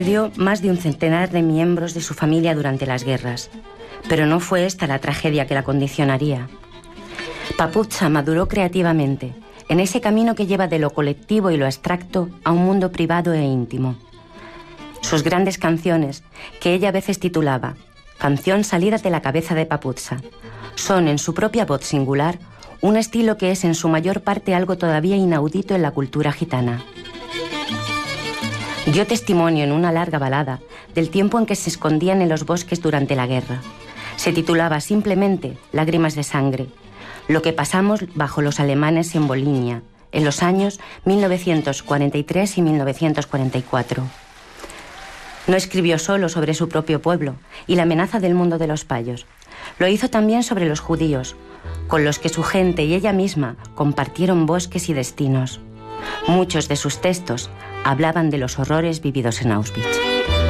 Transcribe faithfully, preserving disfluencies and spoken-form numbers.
Perdió más de un centenar de miembros de su familia durante las guerras, pero no fue esta la tragedia que la condicionaría. Paputza maduró creativamente en ese camino que lleva de lo colectivo y lo abstracto a un mundo privado e íntimo. Sus grandes canciones, que ella a veces titulaba Canción salida de la cabeza de Paputza, son en su propia voz singular un estilo que es en su mayor parte algo todavía inaudito en la cultura gitana. Dio testimonio en una larga balada del tiempo en que se escondían en los bosques durante la guerra. Se titulaba simplemente Lágrimas de sangre, lo que pasamos bajo los alemanes en Volhynia, en los años mil novecientos cuarenta y tres y mil novecientos cuarenta y cuatro. No escribió solo sobre su propio pueblo y la amenaza del mundo de los payos. Lo hizo también sobre los judíos, con los que su gente y ella misma compartieron bosques y destinos. Muchos de sus textos hablaban de los horrores vividos en Auschwitz.